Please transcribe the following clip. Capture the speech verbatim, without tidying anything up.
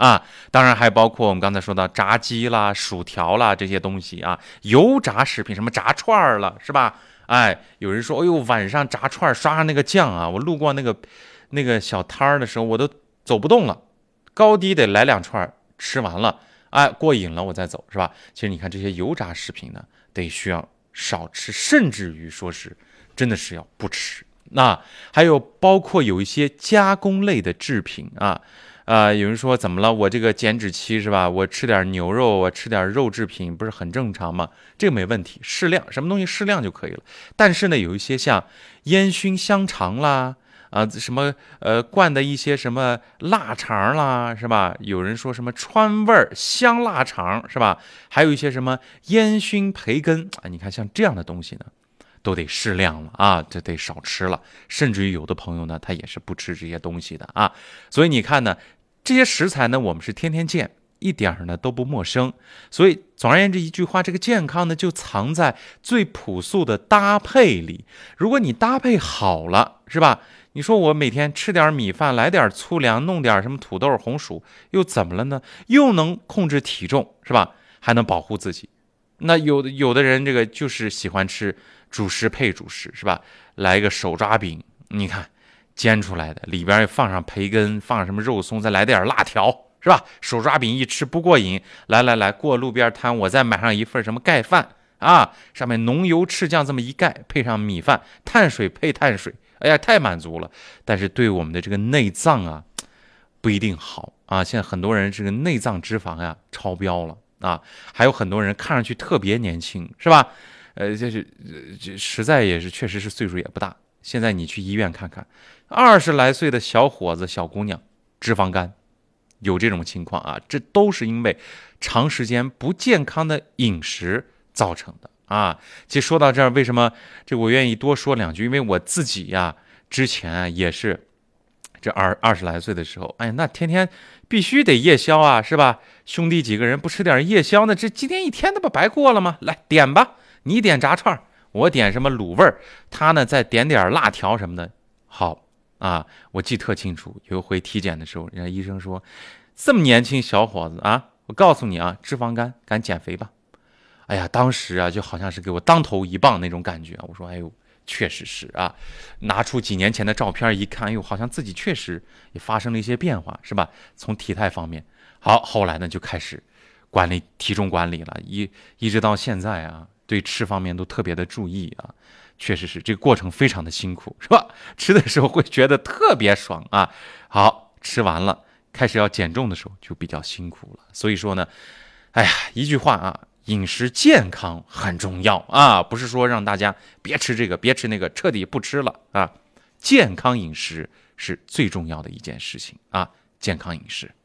啊。当然还包括我们刚才说到炸鸡啦、薯条啦这些东西啊，油炸食品，什么炸串了，是吧？哎，有人说，哎呦，晚上炸串刷上那个酱啊，我路过那个那个小摊儿的时候，我都走不动了，高低得来两串，吃完了，哎，过瘾了，我再走，是吧？其实你看这些油炸食品呢，得需要少吃，甚至于说是真的是要不吃。那还有包括有一些加工类的制品啊，呃，有人说怎么了？我这个减脂期是吧？我吃点牛肉，我吃点肉制品，不是很正常吗？这个没问题，适量，什么东西适量就可以了。但是呢，有一些像烟熏香肠啦，啊，什么呃灌的一些什么腊肠啦，是吧？有人说什么川味香腊肠，是吧？还有一些什么烟熏培根啊，你看像这样的东西呢，都得适量了啊，这得少吃了。甚至于有的朋友呢，他也是不吃这些东西的啊。所以你看呢，这些食材呢，我们是天天见，一点儿呢都不陌生。所以总而言之，一句话，这个健康呢，就藏在最朴素的搭配里。如果你搭配好了，是吧？你说我每天吃点米饭，来点粗粮，弄点什么土豆、红薯，又怎么了呢？又能控制体重，是吧？还能保护自己。那有的有的人这个就是喜欢吃主食配主食，是吧？来一个手抓饼，你看煎出来的，里边放上培根，放上什么肉松，再来点辣条，是吧？手抓饼一吃不过瘾，来来来，过路边摊，我再买上一份什么盖饭啊，上面浓油赤酱这么一盖，配上米饭，碳水配碳水，哎呀，太满足了。但是对我们的这个内脏啊，不一定好啊。现在很多人这个内脏脂肪呀超标了啊，还有很多人看上去特别年轻，是吧？呃，就是这实在也是，确实是岁数也不大。现在你去医院看看，二十来岁的小伙子、小姑娘，脂肪肝，有这种情况啊，这都是因为长时间不健康的饮食造成的啊。其实说到这儿，为什么这我愿意多说两句？因为我自己呀，之前啊也是这二二十来岁的时候，哎呀，那天天必须得夜宵啊，是吧？兄弟几个人不吃点夜宵，那这今天一天那不白过了吗？来点吧。你点炸串，我点什么卤味儿，他呢再点点辣条什么的。好啊，我记特清楚，有一回体检的时候，人家医生说，这么年轻小伙子啊，我告诉你啊，脂肪肝，赶减肥吧。哎呀，当时啊，就好像是给我当头一棒那种感觉。我说，哎呦，确实是啊，拿出几年前的照片一看，哎呦，好像自己确实也发生了一些变化，是吧？从体态方面，好，后来呢就开始管理体重管理了，一一直到现在啊。对吃方面都特别的注意啊，确实是这个过程非常的辛苦，是吧？吃的时候会觉得特别爽啊，好，吃完了开始要减重的时候就比较辛苦了。所以说呢，哎呀，一句话啊，饮食健康很重要啊，不是说让大家别吃这个别吃那个，彻底不吃了啊，健康饮食是最重要的一件事情啊，健康饮食。